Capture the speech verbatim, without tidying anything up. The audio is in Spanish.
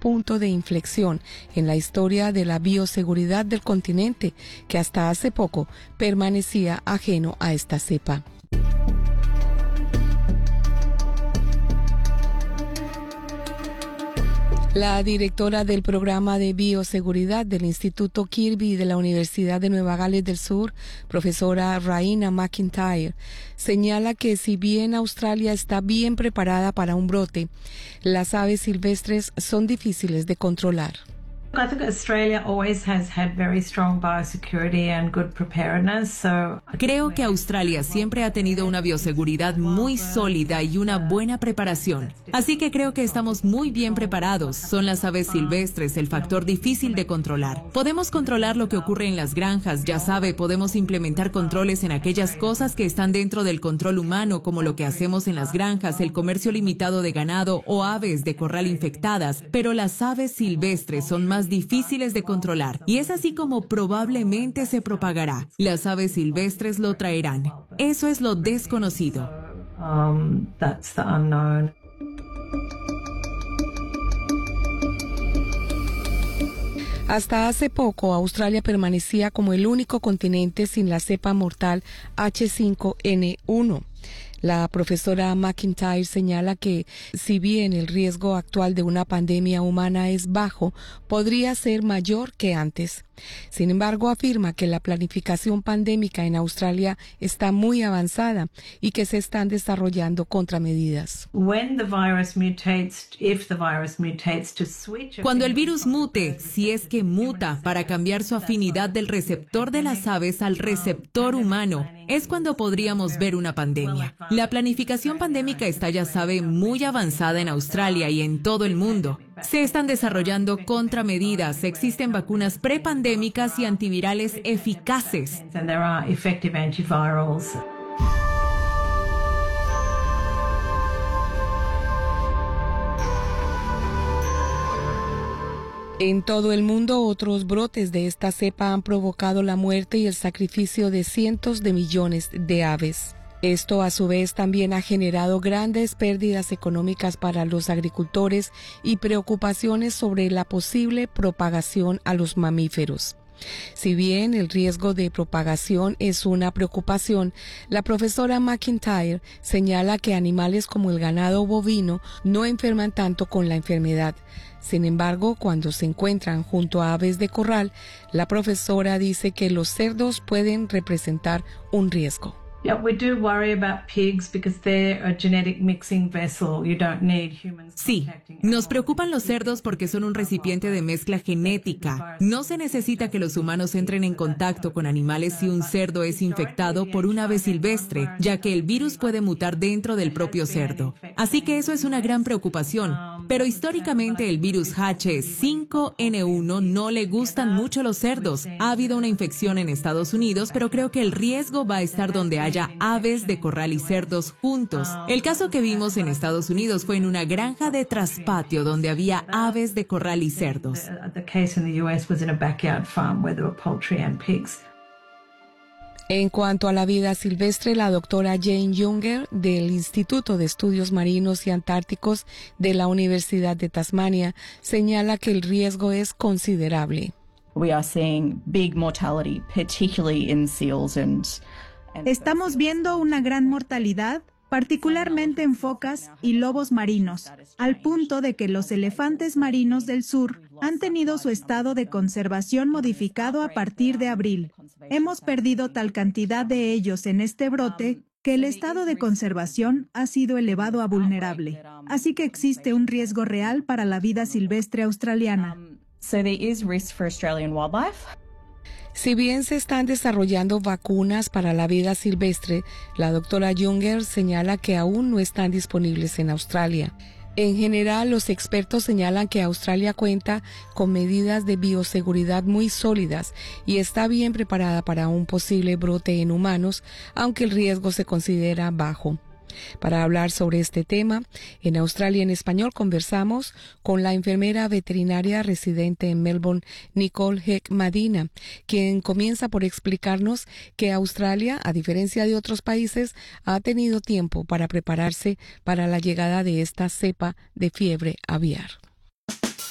punto de inflexión en la historia de la bioseguridad del continente, que hasta hace poco permanecía ajeno a esta cepa. La directora del programa de bioseguridad del Instituto Kirby de la Universidad de Nueva Gales del Sur, profesora Raina McIntyre, señala que si bien Australia está bien preparada para un brote, las aves silvestres son difíciles de controlar. I think Australia always has had very strong biosecurity and good preparedness. So Creo que Australia siempre ha tenido una bioseguridad muy sólida y una buena preparación. Así que creo que estamos muy bien preparados. Son las aves silvestres el factor difícil de controlar. Podemos controlar lo que ocurre en las granjas, ya sabe, podemos implementar controles en aquellas cosas que están dentro del control humano, como lo que hacemos en las granjas, el comercio limitado de ganado o aves de corral infectadas, pero las aves silvestres son más difíciles de controlar y es así como probablemente se propagará. Las aves silvestres lo traerán. Eso es lo desconocido. um, that's the unknown. Hasta hace poco, Australia permanecía como el único continente sin la cepa mortal H cinco N uno. La profesora McIntyre señala que, si bien el riesgo actual de una pandemia humana es bajo, podría ser mayor que antes. Sin embargo, afirma que la planificación pandémica en Australia está muy avanzada y que se están desarrollando contramedidas. Cuando el virus mute, si es que muta, para cambiar su afinidad del receptor de las aves al receptor humano, es cuando podríamos ver una pandemia. La planificación pandémica está, ya sabe, muy avanzada en Australia y en todo el mundo. Se están desarrollando contramedidas, existen vacunas prepandémicas y antivirales eficaces. En todo el mundo, otros brotes de esta cepa han provocado la muerte y el sacrificio de cientos de millones de aves. Esto, a su vez, también ha generado grandes pérdidas económicas para los agricultores y preocupaciones sobre la posible propagación a los mamíferos. Si bien el riesgo de propagación es una preocupación, la profesora McIntyre señala que animales como el ganado bovino no enferman tanto con la enfermedad. Sin embargo, cuando se encuentran junto a aves de corral, la profesora dice que los cerdos pueden representar un riesgo. Sí, nos preocupan los cerdos porque son un recipiente de mezcla genética. No se necesita que los humanos entren en contacto con animales si un cerdo es infectado por un ave silvestre, ya que el virus puede mutar dentro del propio cerdo. Así que eso es una gran preocupación. Pero históricamente el virus H cinco N uno no le gustan mucho los cerdos. Ha habido una infección en Estados Unidos, pero creo que el riesgo va a estar donde haya aves de corral y cerdos juntos. El caso que vimos en Estados Unidos fue en una granja de traspatio donde había aves de corral y cerdos. En cuanto a la vida silvestre, la doctora Jane Younger del Instituto de Estudios Marinos y Antárticos de la Universidad de Tasmania señala que el riesgo es considerable. We are seeing big mortality, particularly in seals and Estamos viendo una gran mortalidad, particularmente en focas y lobos marinos, al punto de que los elefantes marinos del sur han tenido su estado de conservación modificado a partir de abril. Hemos perdido tal cantidad de ellos en este brote que el estado de conservación ha sido elevado a vulnerable. Así que existe un riesgo real para la vida silvestre australiana. So there is risk for Australian wildlife. Si bien se están desarrollando vacunas para la vida silvestre, la doctora Younger señala que aún no están disponibles en Australia. En general, los expertos señalan que Australia cuenta con medidas de bioseguridad muy sólidas y está bien preparada para un posible brote en humanos, aunque el riesgo se considera bajo. Para hablar sobre este tema, en Australia en Español conversamos con la enfermera veterinaria residente en Melbourne, Nicole Heck Madina, quien comienza por explicarnos que Australia, a diferencia de otros países, ha tenido tiempo para prepararse para la llegada de esta cepa de fiebre aviar.